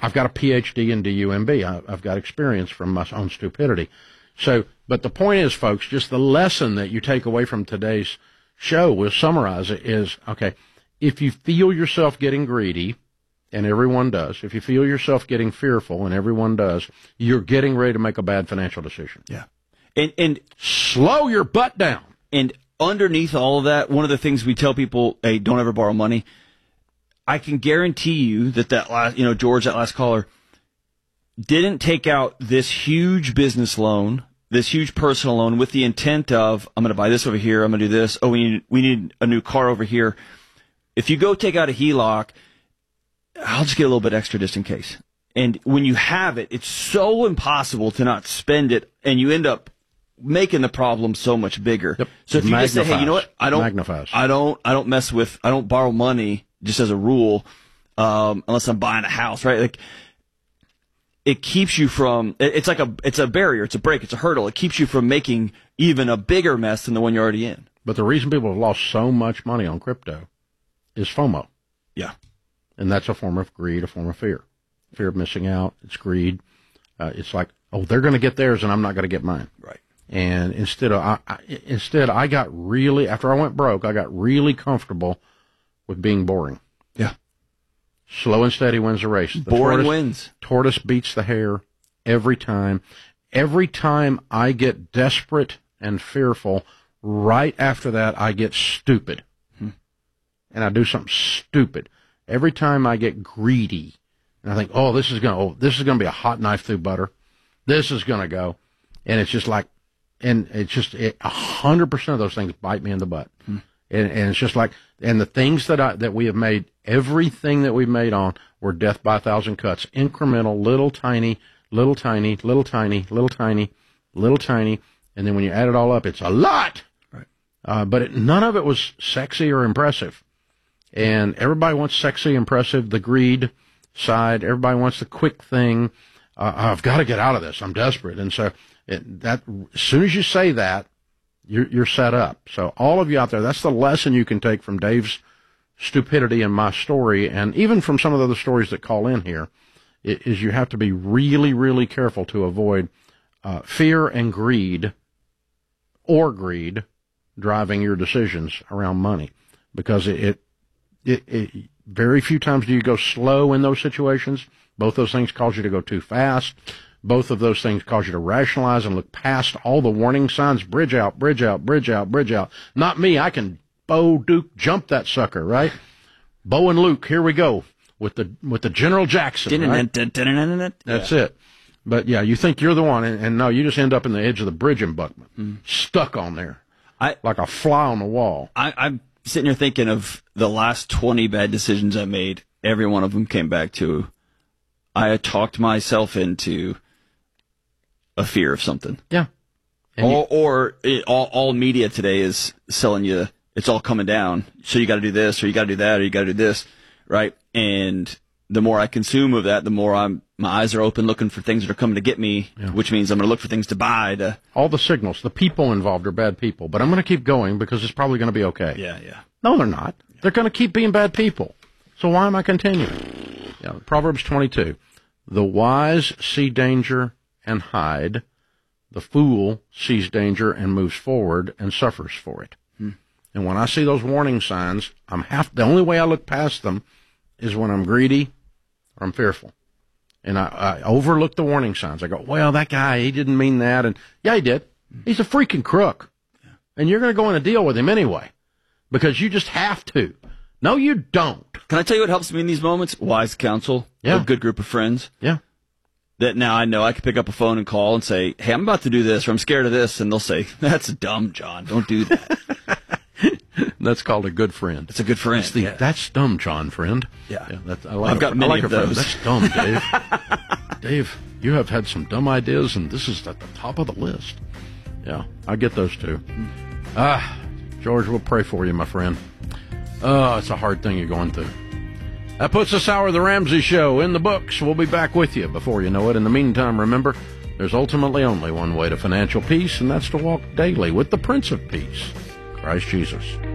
I've got a PhD in DUMB. I've got experience from my own stupidity. So, but the point is, folks, just the lesson that you take away from today's show, we'll summarize it, is, okay, if you feel yourself getting greedy, and everyone does, if you feel yourself getting fearful, and everyone does, you're getting ready to make a bad financial decision. Yeah. And slow your butt down. And underneath all of that, one of the things we tell people, hey, don't ever borrow money. I can guarantee you that last, George, that last caller, didn't take out this huge business loan, this huge personal loan with the intent of, I'm going to buy this over here, I'm going to do this, oh, we need a new car over here. If you go take out a HELOC, I'll just get a little bit extra just in case. And when you have it, it's so impossible to not spend it, and you end up making the problem so much bigger. Yep. So if you just say, hey, you know what, I don't borrow money just as a rule, unless I'm buying a house, right? Like, it keeps you from, it's a barrier, it's a break, it's a hurdle. It keeps you from making even a bigger mess than the one you're already in. But the reason people have lost so much money on crypto is FOMO. Yeah. And that's a form of greed, a form of fear. Fear of missing out. It's greed. It's like, oh, they're going to get theirs and I'm not going to get mine. Right. And instead, I got really, after I went broke, I got really comfortable with being boring. Yeah. Slow and steady wins the race. Boring wins. Tortoise beats the hare every time. Every time I get desperate and fearful, right after that, I get stupid. And I do something stupid. Every time I get greedy, and I think, oh, this is going to be a hot knife through butter. This is going to go. And it's just like, and it's just 100% of those things bite me in the butt. And it's just like, and the things that we have made, everything that we've made on were death by 1,000 cuts, incremental, little tiny, and then when you add it all up, it's a lot. Right. But none of it was sexy or impressive. And everybody wants sexy, impressive, the greed side. Everybody wants the quick thing. I've got to get out of this. I'm desperate. And so as soon as you say that, you're set up. So all of you out there, that's the lesson you can take from Dave's stupidity and my story, and even from some of the other stories that call in here, is you have to be really, really careful to avoid fear and greed driving your decisions around money, because it very few times do you go slow in those situations. Both those things cause you to go too fast. Both of those things cause you to rationalize and look past all the warning signs. Bridge out, bridge out, bridge out, bridge out. Not me. I can Bo Duke jump that sucker, right? Bo and Luke, here we go with the General Jackson. Right? That's it. But yeah, you think you're the one, and no, you just end up in the edge of the bridge embankment, stuck on there, like a fly on the wall. I'm sitting here thinking of the last 20 bad decisions I made. Every one of them came back to, I had talked myself into a fear of something. Yeah. All media today is selling you, it's all coming down, so you got to do this, or you got to do that, or you got to do this, right? And the more I consume of that, the more my eyes are open looking for things that are coming to get me, which means I'm going to look for things to buy. All the signals, the people involved are bad people, but I'm going to keep going because it's probably going to be okay. Yeah. No, they're not. Yeah. They're going to keep being bad people. So why am I continuing? Yeah, Proverbs 22. The wise see danger and hide. The fool sees danger and moves forward and suffers for it. And when I see those warning signs, the only way I look past them is when I'm greedy or I'm fearful. And I overlook the warning signs. I go, well, that guy, he didn't mean that. And yeah, he did. He's a freaking crook. Yeah. And you're going to go in a deal with him anyway, because you just have to. No, you don't. Can I tell you what helps me in these moments? Wise counsel. Yeah. A good group of friends. Yeah. That now I know I can pick up a phone and call and say, hey, I'm about to do this, or I'm scared of this. And they'll say, that's dumb, John. Don't do that. That's called a good friend. It's a good friend. That's dumb, John, friend. Yeah. I've got many of those. That's dumb, Dave. Dave, you have had some dumb ideas, and this is at the top of the list. Yeah, I get those too. George, we'll pray for you, my friend. It's a hard thing you're going through. That puts this hour of the Ramsey Show in the books. We'll be back with you before you know it. In the meantime, remember, there's ultimately only one way to financial peace, and that's to walk daily with the Prince of Peace, Christ Jesus.